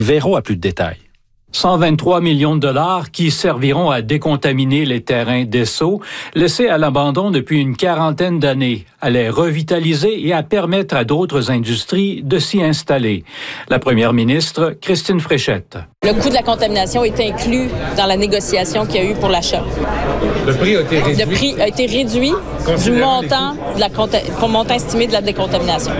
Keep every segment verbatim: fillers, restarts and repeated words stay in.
Véro a plus de détails. cent vingt-trois millions de dollars qui serviront à décontaminer les terrains d'Esso, laissés à l'abandon depuis une quarantaine d'années, à les revitaliser et à permettre à d'autres industries de s'y installer. La première ministre, Christine Fréchette. Le coût de la contamination est inclus dans la négociation qu'il y a eu pour l'achat. Le prix a été réduit? Le prix a été réduit du montant, de la, pour montant estimé de la décontamination.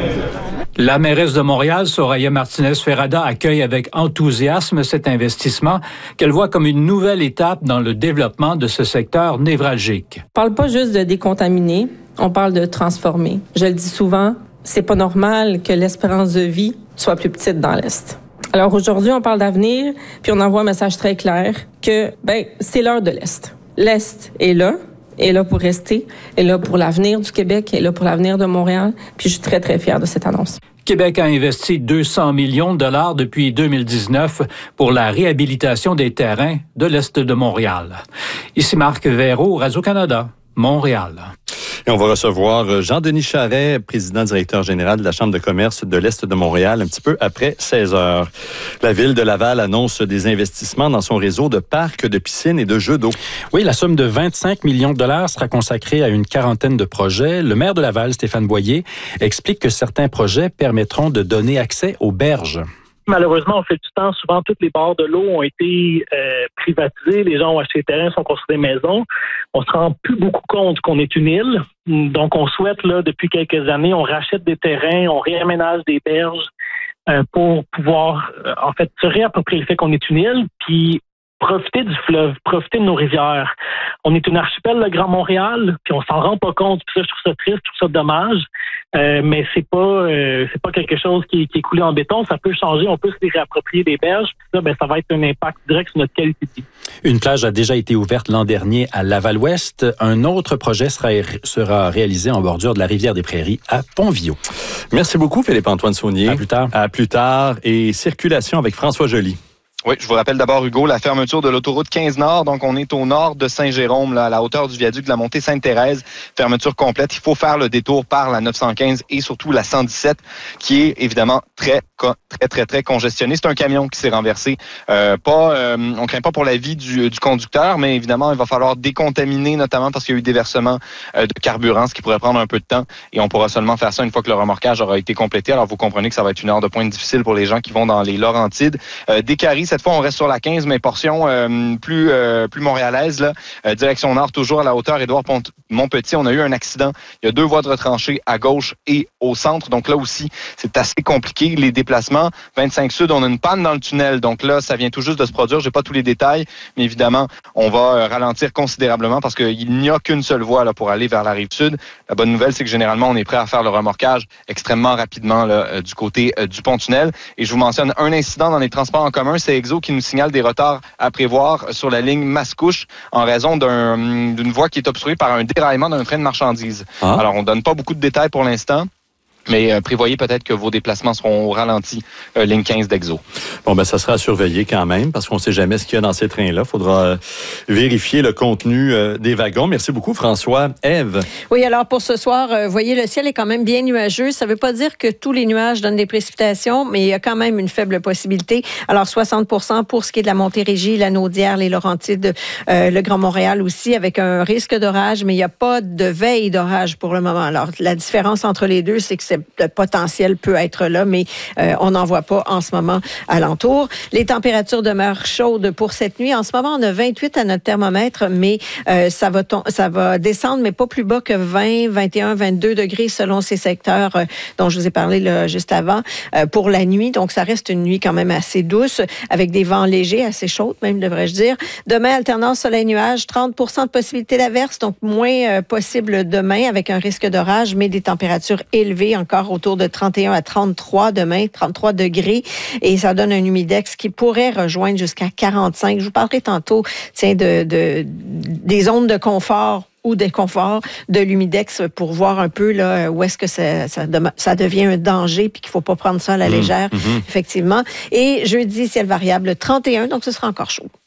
La mairesse de Montréal, Soraya Martinez-Ferrada, accueille avec enthousiasme cet investissement qu'elle voit comme une nouvelle étape dans le développement de ce secteur névralgique. On parle pas juste de décontaminer, on parle de transformer. Je le dis souvent, c'est pas normal que l'espérance de vie soit plus petite dans l'Est. Alors aujourd'hui, on parle d'avenir, puis on envoie un message très clair que ben c'est l'heure de l'Est. L'Est est là. Est là pour rester, est là pour l'avenir du Québec, est là pour l'avenir de Montréal. Puis je suis très, très fière de cette annonce. Québec a investi deux cents millions de dollars depuis deux mille dix-neuf pour la réhabilitation des terrains de l'Est de Montréal. Ici Marc Véro, Radio-Canada, Montréal. Et on va recevoir Jean-Denis Charret, président-directeur général de la Chambre de commerce de l'Est de Montréal, un petit peu après seize heures. La Ville de Laval annonce des investissements dans son réseau de parcs, de piscines et de jeux d'eau. Oui, la somme de vingt-cinq millions de dollars sera consacrée à une quarantaine de projets. Le maire de Laval, Stéphane Boyer, explique que certains projets permettront de donner accès aux berges. Malheureusement, on fait du temps. Souvent, toutes les bords de l'eau ont été euh, privatisés. Les gens ont acheté des terrains, sont construits des maisons. On se rend plus beaucoup compte qu'on est une île. Donc, on souhaite, là, depuis quelques années, on rachète des terrains, on réaménage des berges euh, pour pouvoir, euh, en fait, se réapproprier le fait qu'on est une île, puis profiter du fleuve, profiter de nos rivières. On est une archipel, le Grand Montréal, puis on s'en rend pas compte. Puis ça, je trouve ça triste, je trouve ça dommage. Euh, mais c'est pas, euh, c'est pas quelque chose qui, qui est coulé en béton. Ça peut changer. On peut se les réapproprier des berges. Puis ça, ben, ça va être un impact direct sur notre qualité de vie. Une plage a déjà été ouverte l'an dernier à Laval-Ouest. Un autre projet sera, sera réalisé en bordure de la rivière des Prairies à Pont-Viau. Merci beaucoup, Philippe-Antoine Saunier. À plus tard. À plus tard. Et circulation avec François Joly. Oui, je vous rappelle d'abord, Hugo, la fermeture de l'autoroute quinze Nord. Donc, on est au nord de Saint-Jérôme, là, à la hauteur du viaduc de la montée Sainte-Thérèse. Fermeture complète. Il faut faire le détour par la neuf cent quinze et surtout la cent dix-sept, qui est évidemment très, très, très, très congestionnée. C'est un camion qui s'est renversé. Euh, pas, euh, on craint pas pour la vie du, du conducteur, mais évidemment, il va falloir décontaminer, notamment parce qu'il y a eu des versements euh, de carburant, ce qui pourrait prendre un peu de temps. Et on pourra seulement faire ça une fois que le remorquage aura été complété. Alors, vous comprenez que ça va être une heure de pointe difficile pour les gens qui vont dans les Laurentides. Euh, des Caries, cette fois, on reste sur la quinze, mais portion euh, plus euh, plus montréalaise, là, euh, direction nord, toujours à la hauteur Édouard-Montpetit. On a eu un accident. Il y a deux voies de retranchée à gauche et au centre. Donc là aussi, c'est assez compliqué. Les déplacements, vingt-cinq Sud, on a une panne dans le tunnel. Donc là, ça vient tout juste de se produire. J'ai pas tous les détails, mais évidemment, on va euh, ralentir considérablement parce qu'il n'y a qu'une seule voie là, pour aller vers la rive sud. La bonne nouvelle, c'est que généralement, on est prêt à faire le remorquage extrêmement rapidement là, euh, du côté euh, du pont-tunnel. Et je vous mentionne un incident dans les transports en commun. C'est Exo qui nous signale des retards à prévoir sur la ligne Mascouche en raison d'un, d'une voie qui est obstruée par un déraillement d'un train de marchandises. Ah. Alors, on donne pas beaucoup de détails pour l'instant. Mais euh, prévoyez peut-être que vos déplacements seront au ralenti, euh, ligne quinze d'Exo. Bon, ben ça sera à surveiller quand même, parce qu'on ne sait jamais ce qu'il y a dans ces trains-là. Il faudra euh, vérifier le contenu euh, des wagons. Merci beaucoup, François. Ève? Oui, alors pour ce soir, vous euh, voyez, le ciel est quand même bien nuageux. Ça ne veut pas dire que tous les nuages donnent des précipitations, mais il y a quand même une faible possibilité. Alors, soixante pour cent pour ce qui est de la Montérégie, la Naudière, les Laurentides, euh, le Grand Montréal aussi, avec un risque d'orage, mais il n'y a pas de veille d'orage pour le moment. Alors, la différence entre les deux, c'est que le potentiel peut être là, mais euh, on n'en voit pas en ce moment alentour. Les températures demeurent chaudes pour cette nuit. En ce moment, on a vingt-huit à notre thermomètre, mais euh, ça va ton- ça va descendre, mais pas plus bas que vingt, vingt et un, vingt-deux degrés selon ces secteurs euh, dont je vous ai parlé là, juste avant euh, pour la nuit. Donc, ça reste une nuit quand même assez douce, avec des vents légers, assez chauds même, devrais-je dire. Demain, alternance soleil-nuage, trente pour cent de possibilité d'averse, donc moins euh, possible demain avec un risque d'orage, mais des températures élevées, encore autour de trente et un à trente-trois demain, trente-trois degrés, et ça donne un humidex qui pourrait rejoindre jusqu'à quarante-cinq. Je vous parlerai tantôt, tiens, de, de, des zones de confort ou d'inconfort de l'humidex pour voir un peu là où est-ce que ça, ça, ça devient un danger puis qu'il faut pas prendre ça à la légère, mmh, mmh. effectivement. Et jeudi, ciel variable trente et un, donc ce sera encore chaud.